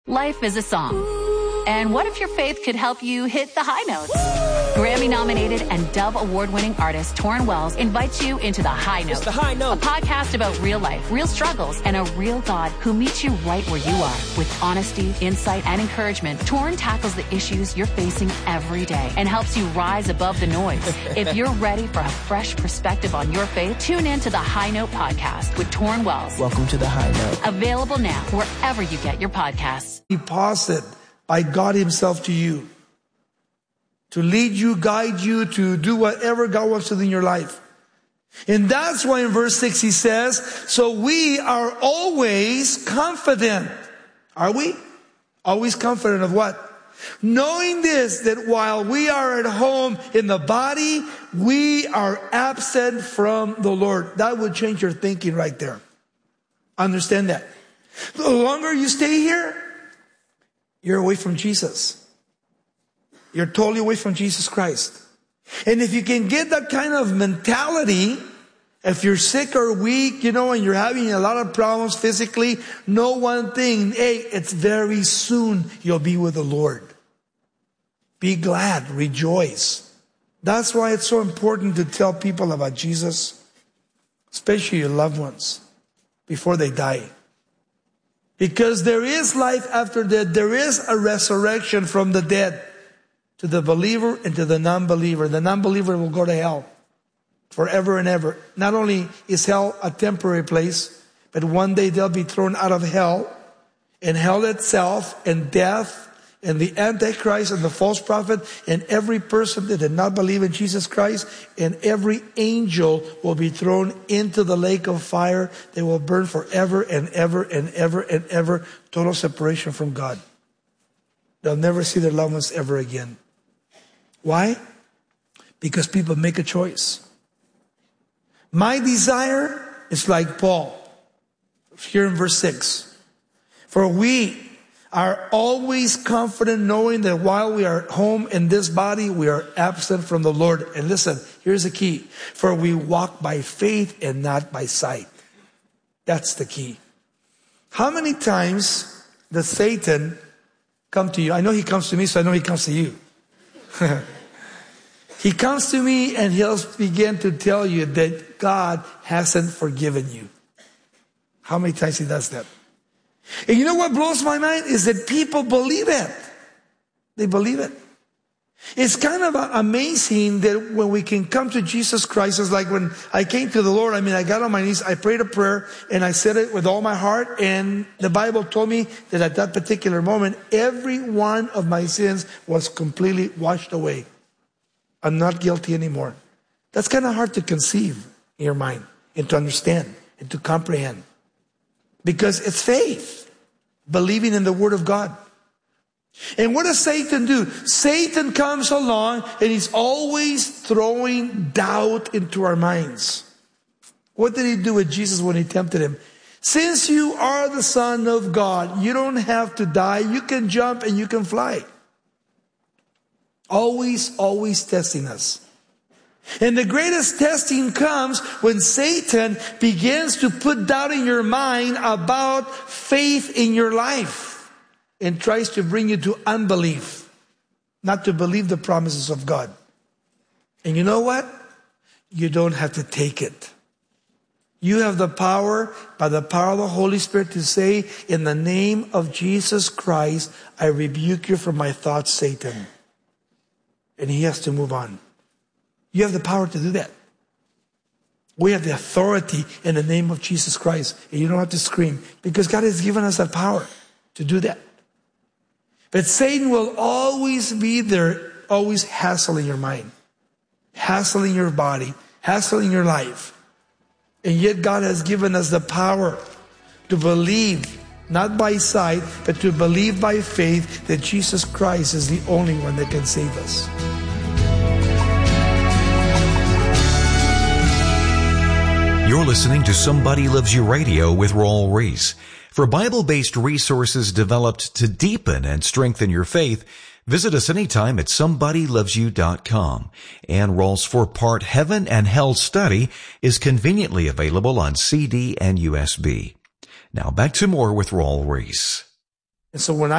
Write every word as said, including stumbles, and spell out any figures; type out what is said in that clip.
Life is a song. And what if your faith could help you hit the high notes? Grammy-nominated and Dove Award-winning artist Torrin Wells invites you into The High Note. It's The High Note. A podcast about real life, real struggles, and a real God who meets you right where you are. With honesty, insight, and encouragement, Torrin tackles the issues you're facing every day and helps you rise above the noise. If you're ready for a fresh perspective on your faith, tune in to The High Note podcast with Torrin Wells. Welcome to The High Note. Available now wherever you get your podcasts. Deposit by God himself to you, to lead you, guide you, to do whatever God wants to do in your life. And that's why in verse six he says, so we are always confident. Are we? Always confident of what? Knowing this, that while we are at home in the body, we are absent from the Lord. That would change your thinking right there. Understand that. The longer you stay here, you're away from Jesus. You're totally away from Jesus Christ. And if you can get that kind of mentality, if you're sick or weak, you know, and you're having a lot of problems physically, know one thing, hey, it's very soon you'll be with the Lord. Be glad, rejoice. That's why it's so important to tell people about Jesus, especially your loved ones, before they die. Because there is life after death. There is a resurrection from the dead to the believer and to the non-believer. The non-believer will go to hell forever and ever. Not only is hell a temporary place, but one day they'll be thrown out of hell. And hell itself and death and the Antichrist and the false prophet and every person that did not believe in Jesus Christ and every angel will be thrown into the lake of fire. They will burn forever and ever and ever and ever. Total separation from God. They'll never see their loved ones ever again. Why? Because people make a choice. My desire is like Paul. Here in verse six. For we are always confident knowing that while we are home in this body, we are absent from the Lord. And listen, here's the key. For we walk by faith and not by sight. That's the key. How many times does Satan come to you? I know he comes to me, so I know he comes to you. He comes to me and he'll begin to tell you that God hasn't forgiven you. How many times he does that? And you know what blows my mind is that people believe it. They believe it. It's kind of amazing that when we can come to Jesus Christ, it's like when I came to the Lord, I mean, I got on my knees, I prayed a prayer, and I said it with all my heart, and the Bible told me that at that particular moment, every one of my sins was completely washed away. I'm not guilty anymore. That's kind of hard to conceive in your mind, and to understand, and to comprehend. Because it's faith, believing in the Word of God. And what does Satan do? Satan comes along and he's always throwing doubt into our minds. What did he do with Jesus when he tempted him? Since you are the Son of God, you don't have to die. You can jump and you can fly. Always, always testing us. And the greatest testing comes when Satan begins to put doubt in your mind about faith in your life and tries to bring you to unbelief, not to believe the promises of God. And you know what? You don't have to take it. You have the power, by the power of the Holy Spirit, to say, in the name of Jesus Christ, I rebuke you from my thoughts, Satan. And he has to move on. You have the power to do that. We have the authority in the name of Jesus Christ. And you don't have to scream, because God has given us that power to do that. But Satan will always be there, always hassling your mind, hassling your body, hassling your life. And yet God has given us the power to believe, not by sight, but to believe by faith that Jesus Christ is the only one that can save us. You're listening to Somebody Loves You Radio with Raul Ries. For Bible-based resources developed to deepen and strengthen your faith, visit us anytime at somebody loves you dot com. And Raul's four-part Heaven and Hell study is conveniently available on C D and U S B. Now back to more with Raul Ries. And so when I